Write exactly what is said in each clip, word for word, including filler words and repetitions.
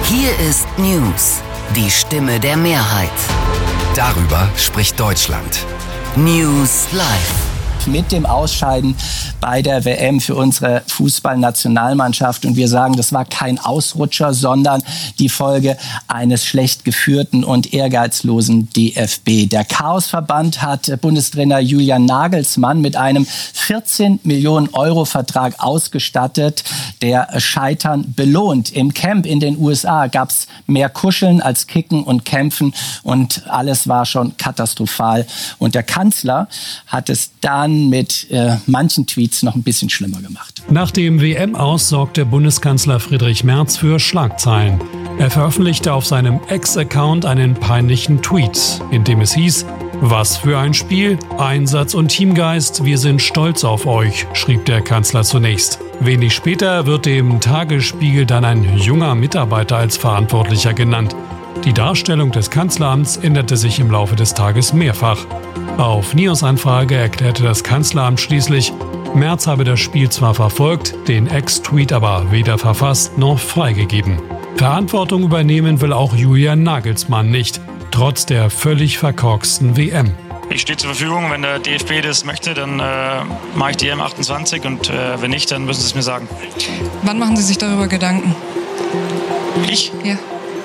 Hier ist News, die Stimme der Mehrheit. Darüber spricht Deutschland. News Live. Mit dem Ausscheiden bei der W M für unsere Fußballnationalmannschaft. Und wir sagen, das war kein Ausrutscher, sondern die Folge eines schlecht geführten und ehrgeizlosen D F B. Der Chaosverband hat Bundestrainer Julian Nagelsmann mit einem vierzehn Millionen Euro Vertrag ausgestattet, der Scheitern belohnt. Im Camp in den U S A gab es mehr Kuscheln als Kicken und Kämpfen und alles war schon katastrophal. Und der Kanzler hat es dann mit äh, manchen Tweets noch ein bisschen schlimmer gemacht. Nach dem W M-Aus sorgte Bundeskanzler Friedrich Merz für Schlagzeilen. Er veröffentlichte auf seinem Ex-Account einen peinlichen Tweet, in dem es hieß: Was für ein Spiel, Einsatz und Teamgeist, wir sind stolz auf euch, schrieb der Kanzler zunächst. Wenig später wird dem Tagesspiegel dann ein junger Mitarbeiter als Verantwortlicher genannt. Die Darstellung des Kanzleramts änderte sich im Laufe des Tages mehrfach. Auf Nios-Anfrage erklärte das Kanzleramt schließlich, Merz habe das Spiel zwar verfolgt, den Ex-Tweet aber weder verfasst noch freigegeben. Verantwortung übernehmen will auch Julian Nagelsmann nicht, trotz der völlig verkorksten W M. Ich stehe zur Verfügung, wenn der D F B das möchte, dann äh, mache ich die E M achtundzwanzig und äh, wenn nicht, dann müssen Sie es mir sagen. Wann machen Sie sich darüber Gedanken? Ich? Ja.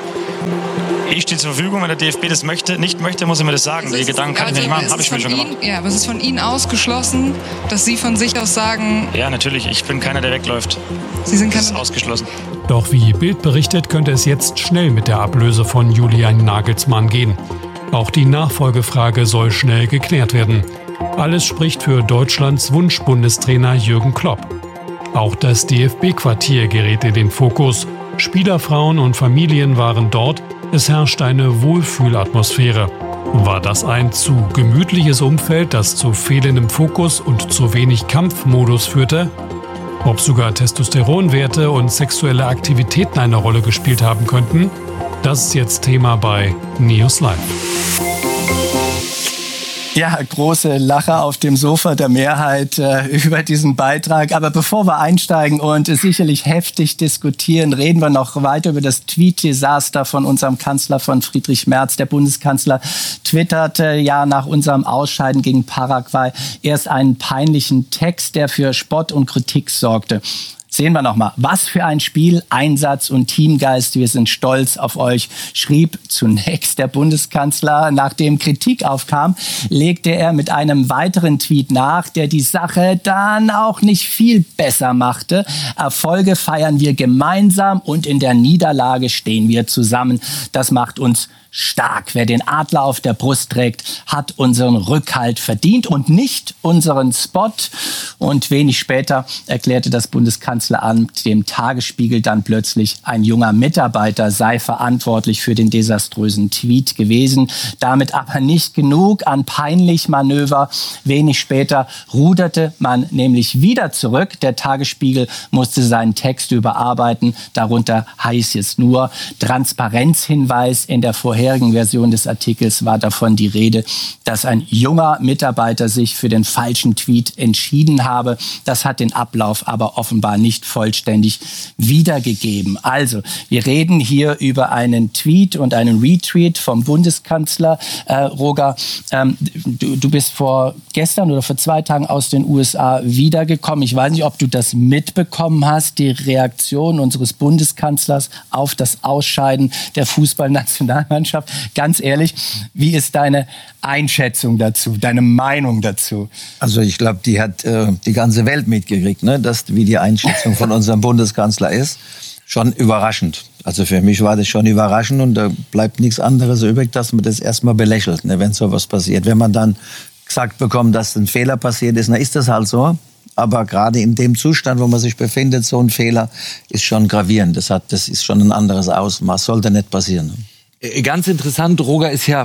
Ich stehe zur Verfügung, wenn der D F B das möchte, nicht möchte, muss er mir das sagen. Also die Gedanken kann also ich mir nicht machen, habe ich mir schon Ihnen, gemacht. Ja, aber es ist von Ihnen ausgeschlossen, dass Sie von sich aus sagen... Ja, natürlich, ich bin keiner, der wegläuft. Sie sind das keiner... ist ausgeschlossen. Doch wie Bild berichtet, könnte es jetzt schnell mit der Ablöse von Julian Nagelsmann gehen. Auch die Nachfolgefrage soll schnell geklärt werden. Alles spricht für Deutschlands Wunschbundestrainer Jürgen Klopp. Auch das D F B-Quartier gerät in den Fokus. Spielerfrauen und Familien waren dort. Es herrscht eine Wohlfühlatmosphäre. War das ein zu gemütliches Umfeld, das zu fehlendem Fokus und zu wenig Kampfmodus führte? Ob sogar Testosteronwerte und sexuelle Aktivitäten eine Rolle gespielt haben könnten? Das ist jetzt Thema bei News Live. Ja, große Lacher auf dem Sofa der Mehrheit äh, über diesen Beitrag. Aber bevor wir einsteigen und sicherlich heftig diskutieren, reden wir noch weiter über das Tweet-Desaster von unserem Kanzler, von Friedrich Merz. Der Bundeskanzler twitterte ja nach unserem Ausscheiden gegen Paraguay erst einen peinlichen Text, der für Spott und Kritik sorgte. Sehen wir noch mal. Was für ein Spiel, Einsatz und Teamgeist. Wir sind stolz auf euch, schrieb zunächst der Bundeskanzler. Nachdem Kritik aufkam, legte er mit einem weiteren Tweet nach, der die Sache dann auch nicht viel besser machte. Erfolge feiern wir gemeinsam und in der Niederlage stehen wir zusammen. Das macht uns stark. Wer den Adler auf der Brust trägt, hat unseren Rückhalt verdient und nicht unseren Spot. Und wenig später erklärte das Bundeskanzleramt dem Tagesspiegel dann plötzlich, ein junger Mitarbeiter sei verantwortlich für den desaströsen Tweet gewesen. Damit aber nicht genug an peinlich Manöver. Wenig später ruderte man nämlich wieder zurück. Der Tagesspiegel musste seinen Text überarbeiten. Darunter heißt es nur Transparenzhinweis. In der vorherigen Version des Artikels war davon die Rede, dass ein junger Mitarbeiter sich für den falschen Tweet entschieden habe. Das hat den Ablauf aber offenbar nicht vollständig wiedergegeben. Also, wir reden hier über einen Tweet und einen Retweet vom Bundeskanzler. Äh, Roger, ähm, du, du bist vor gestern oder vor zwei Tagen aus den U S A wiedergekommen. Ich weiß nicht, ob du das mitbekommen hast, die Reaktion unseres Bundeskanzlers auf das Ausscheiden der Fußballnationalmannschaft. Ganz ehrlich, wie ist deine Einschätzung dazu, deine Meinung dazu? Also ich glaube, die hat äh, die ganze Welt mitgekriegt, ne? Dass, wie die Einschätzung von unserem Bundeskanzler ist. Schon überraschend. Also für mich war das schon überraschend und da bleibt nichts anderes übrig, dass man das erstmal belächelt, ne, wenn sowas passiert. Wenn man dann gesagt bekommt, dass ein Fehler passiert ist, dann ist das halt so. Aber gerade in dem Zustand, wo man sich befindet, so ein Fehler ist schon gravierend. Das, hat, das ist schon ein anderes Ausmaß. Sollte nicht passieren. Ganz interessant, Roger, ist ja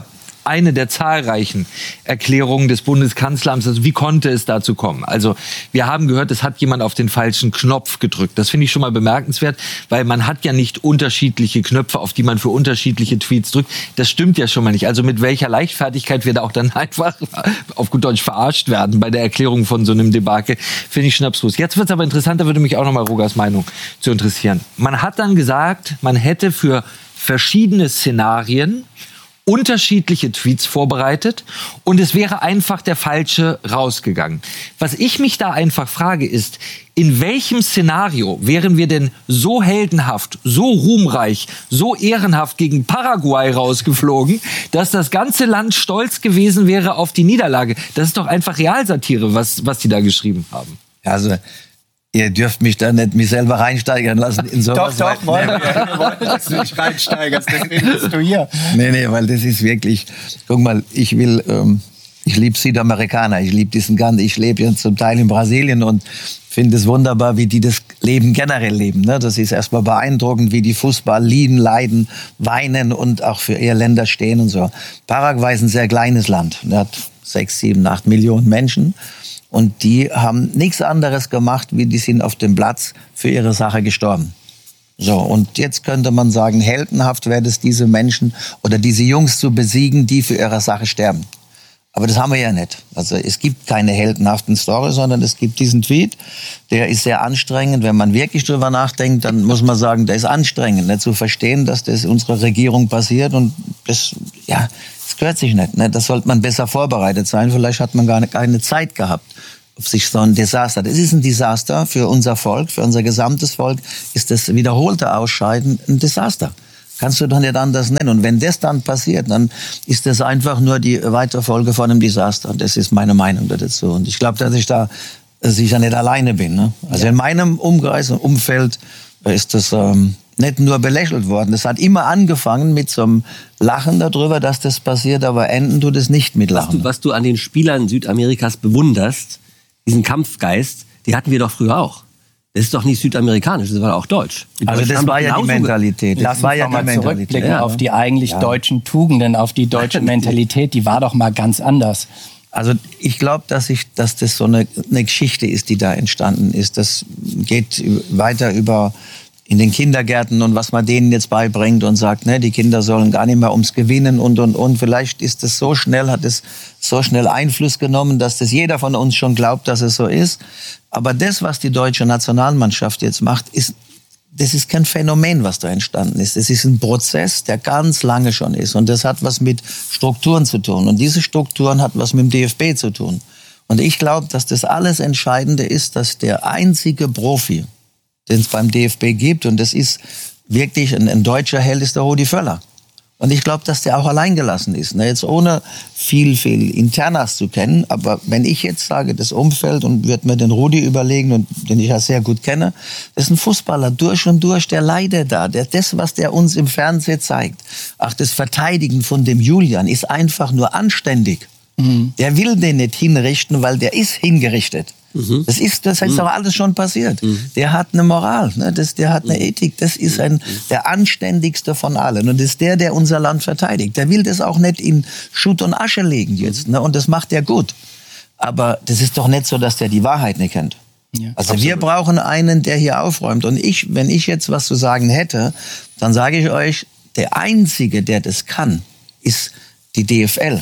eine der zahlreichen Erklärungen des Bundeskanzleramts. Also wie konnte es dazu kommen? Also wir haben gehört, es hat jemand auf den falschen Knopf gedrückt. Das finde ich schon mal bemerkenswert, weil man hat ja nicht unterschiedliche Knöpfe, auf die man für unterschiedliche Tweets drückt. Das stimmt ja schon mal nicht. Also mit welcher Leichtfertigkeit wir da auch dann einfach auf gut Deutsch verarscht werden bei der Erklärung von so einem Debakel, finde ich schon abstrus. Jetzt wird es aber interessanter, würde mich auch noch mal Rogers Meinung zu interessieren. Man hat dann gesagt, man hätte für verschiedene Szenarien unterschiedliche Tweets vorbereitet und es wäre einfach der falsche rausgegangen. Was ich mich da einfach frage ist, in welchem Szenario wären wir denn so heldenhaft, so ruhmreich, so ehrenhaft gegen Paraguay rausgeflogen, dass das ganze Land stolz gewesen wäre auf die Niederlage? Das ist doch einfach Realsatire, was, was die da geschrieben haben. Also ihr dürft mich da nicht mich selber reinsteigern lassen in sowas. Doch, doch, wollen wir. Wir wollen, dass du dich reinsteigerst, deswegen bist du hier. Nee, nee, weil das ist wirklich, guck mal, ich will, ähm, ich liebe Südamerikaner, ich liebe diesen ganzen, ich lebe ja zum Teil in Brasilien und finde es wunderbar, wie die das Leben generell leben. Ne? Das ist erstmal beeindruckend, wie die Fußball lieben, leiden, weinen und auch für ihr Länder stehen und so. Paraguay ist ein sehr kleines Land, das hat sechs, sieben, acht Millionen Menschen. Und die haben nichts anderes gemacht, wie die sind auf dem Platz für ihre Sache gestorben. So, und jetzt könnte man sagen, heldenhaft wäre es, diese Menschen oder diese Jungs zu besiegen, die für ihre Sache sterben. Aber das haben wir ja nicht. Also es gibt keine heldenhaften Storys, sondern es gibt diesen Tweet, der ist sehr anstrengend. Wenn man wirklich drüber nachdenkt, dann muss man sagen, der ist anstrengend, nicht zu verstehen, dass das unserer Regierung passiert und das, ja, das gehört sich nicht. Ne? Das sollte man besser vorbereitet sein. Vielleicht hat man gar nicht, keine Zeit gehabt auf sich so ein Desaster. Das ist ein Desaster für unser Volk, für unser gesamtes Volk ist das wiederholte Ausscheiden ein Desaster. Kannst du doch nicht anders nennen. Und wenn das dann passiert, dann ist das einfach nur die Weiterfolge von einem Desaster. Das ist meine Meinung dazu. Und ich glaube, dass ich da sicher nicht alleine bin. Ne? Also ja. In meinem Umkreis und Umfeld ist das ähm, nicht nur belächelt worden. Das hat immer angefangen mit so einem Lachen darüber, dass das passiert, aber enden tut es nicht mit Lachen. Was du, was du an den Spielern Südamerikas bewunderst, diesen Kampfgeist, die hatten wir doch früher auch. Das ist doch nicht südamerikanisch, das war auch deutsch. Die also das war ja die Mentalität. Lass uns war ja mal die zurückblicken ja, auf die eigentlich ja. deutschen Tugenden, auf die deutsche Mentalität. Die war doch mal ganz anders. Also ich glaube, dass, ich, dass das so eine, eine Geschichte ist, die da entstanden ist. Das geht weiter über in den Kindergärten und was man denen jetzt beibringt und sagt, ne, die Kinder sollen gar nicht mehr ums Gewinnen und, und, und. Vielleicht ist es so schnell, hat es so schnell Einfluss genommen, dass das jeder von uns schon glaubt, dass es so ist. Aber das, was die deutsche Nationalmannschaft jetzt macht, ist, das ist kein Phänomen, was da entstanden ist. Es ist ein Prozess, der ganz lange schon ist. Und das hat was mit Strukturen zu tun. Und diese Strukturen hat was mit dem D F B zu tun. Und ich glaube, dass das alles Entscheidende ist, dass der einzige Profi, den es beim D F B gibt, und das ist wirklich ein, ein deutscher Held, ist der Rudi Völler. Und ich glaube, dass der auch alleingelassen ist. Ne? Jetzt ohne viel, viel Internas zu kennen. Aber wenn ich jetzt sage, das Umfeld und würde mir den Rudi überlegen, und den ich ja sehr gut kenne, das ist ein Fußballer durch und durch, der leidet da. Der, das, was der uns im Fernsehen zeigt, ach, das Verteidigen von dem Julian ist einfach nur anständig. Mhm. Der will den nicht hinrichten, weil der ist hingerichtet. Mhm. Das ist, das ist mhm. auch alles schon passiert. Mhm. Der hat eine Moral, ne? das, der hat eine Ethik. Das ist ein, der anständigste von allen. Und das ist der, der unser Land verteidigt. Der will das auch nicht in Schutt und Asche legen jetzt. Ne? Und das macht er gut. Aber das ist doch nicht so, dass der die Wahrheit nicht kennt. Ja, also absolut. Wir brauchen einen, der hier aufräumt. Und ich, wenn ich jetzt was zu sagen hätte, dann sage ich euch, der Einzige, der das kann, ist die D F L.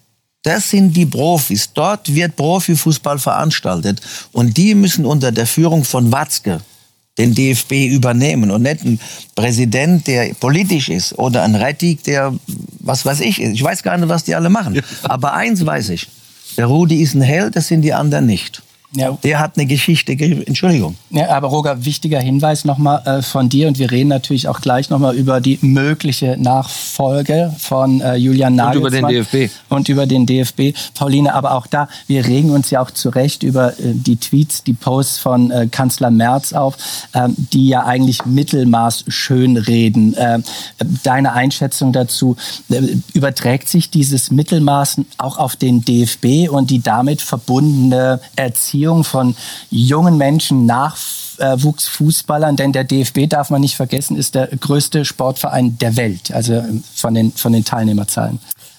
Das sind die Profis. Dort wird Profifußball veranstaltet. Und die müssen unter der Führung von Watzke den D F B übernehmen. Und nicht ein Präsident, der politisch ist. Oder ein Rettig, der, was weiß ich, ich weiß gar nicht, was die alle machen. Aber eins weiß ich. Der Rudi ist ein Held, das sind die anderen nicht. Ja. Der hat eine Geschichte, Entschuldigung. Ja, aber Roger, wichtiger Hinweis nochmal äh, von dir, und wir reden natürlich auch gleich nochmal über die mögliche Nachfolge von äh, Julian Nagelsmann. Und über den D F B. Und über den D F B. Pauline, aber auch da, wir regen uns ja auch zurecht über äh, die Tweets, die Posts von äh, Kanzler Merz auf, äh, die ja eigentlich Mittelmaß schönreden. Äh, deine Einschätzung dazu, äh, überträgt sich dieses Mittelmaß auch auf den D F B und die damit verbundene Erziehung von jungen Menschen, Nachwuchsfußballern, denn der D F B, darf man nicht vergessen, ist der größte Sportverein der Welt, also von den, von den Teilnehmerzahlen.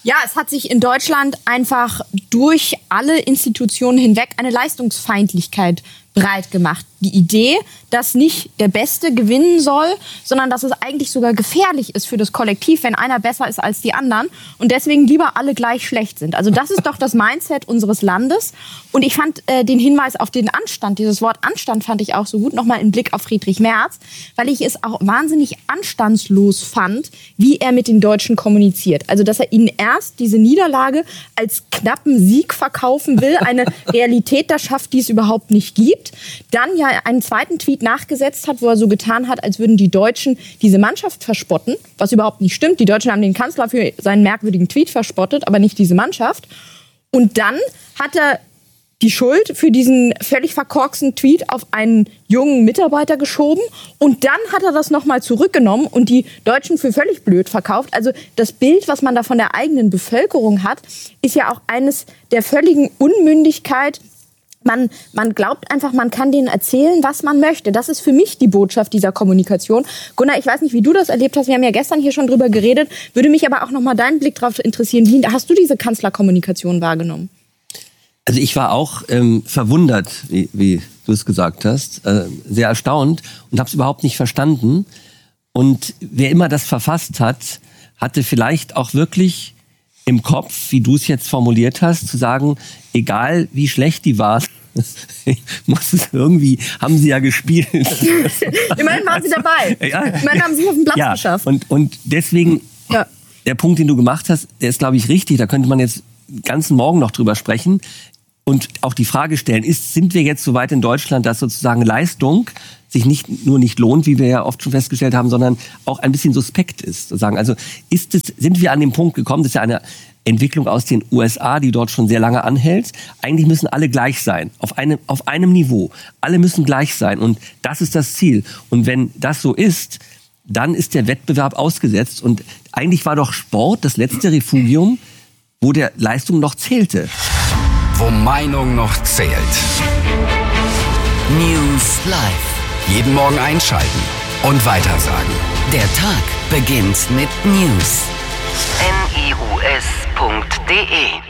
Ja, es hat sich in Deutschland einfach durch alle Institutionen hinweg eine Leistungsfeindlichkeit breit gemacht. Die Idee, dass nicht der Beste gewinnen soll, sondern dass es eigentlich sogar gefährlich ist für das Kollektiv, wenn einer besser ist als die anderen und deswegen lieber alle gleich schlecht sind. Also das ist doch das Mindset unseres Landes. Und ich fand äh, den Hinweis auf den Anstand, dieses Wort Anstand fand ich auch so gut, nochmal im Blick auf Friedrich Merz, weil ich es auch wahnsinnig anstandslos fand, wie er mit den Deutschen kommuniziert. Also dass er ihnen erst diese Niederlage als knappen Sieg verkaufen will, eine Realität da schafft, die es überhaupt nicht gibt. Dann ja einen zweiten Tweet nachgesetzt hat, wo er so getan hat, als würden die Deutschen diese Mannschaft verspotten, was überhaupt nicht stimmt. Die Deutschen haben den Kanzler für seinen merkwürdigen Tweet verspottet, aber nicht diese Mannschaft. Und dann hat er die Schuld für diesen völlig verkorksten Tweet auf einen jungen Mitarbeiter geschoben. Und dann hat er das nochmal zurückgenommen und die Deutschen für völlig blöd verkauft. Also das Bild, was man da von der eigenen Bevölkerung hat, ist ja auch eines der völligen Unmündigkeit. Man, man glaubt einfach, man kann denen erzählen, was man möchte. Das ist für mich die Botschaft dieser Kommunikation. Gunnar, ich weiß nicht, wie du das erlebt hast. Wir haben ja gestern hier schon drüber geredet. Würde mich aber auch noch mal deinen Blick darauf interessieren. Wie hast du diese Kanzlerkommunikation wahrgenommen? Also ich war auch ähm, verwundert, wie, wie du es gesagt hast, äh, sehr erstaunt und habe es überhaupt nicht verstanden. Und wer immer das verfasst hat, hatte vielleicht auch wirklich im Kopf, wie du es jetzt formuliert hast, zu sagen, egal wie schlecht die war, muss es irgendwie, haben sie ja gespielt. Immerhin waren sie dabei. Ja. Immerhin haben sie sich auf den Platz ja. geschafft. Und, und deswegen, ja. der Punkt, den du gemacht hast, der ist, glaube ich, richtig. Da könnte man jetzt den ganzen Morgen noch drüber sprechen und auch die Frage stellen, ist, sind wir jetzt so weit in Deutschland, dass sozusagen Leistung sich nicht nur nicht lohnt, wie wir ja oft schon festgestellt haben, sondern auch ein bisschen suspekt ist. Sozusagen. Also ist es, sind wir an den Punkt gekommen, das ist ja eine Entwicklung aus den U S A, die dort schon sehr lange anhält. Eigentlich müssen alle gleich sein, auf einem, auf einem Niveau. Alle müssen gleich sein und das ist das Ziel. Und wenn das so ist, dann ist der Wettbewerb ausgesetzt und eigentlich war doch Sport das letzte Refugium, wo der Leistung noch zählte. Wo Meinung noch zählt. News Live. Jeden Morgen einschalten und weitersagen. Der Tag beginnt mit News. N I U S punkt D E